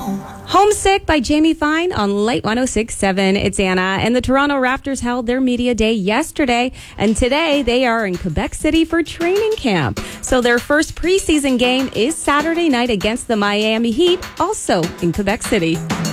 Homesick by Jamie Fine on Light 106.7. It's Anna. And the Toronto Raptors held their media day yesterday. And today they are in Quebec City for training camp. So their first preseason game is Saturday night against the Miami Heat, also in Quebec City.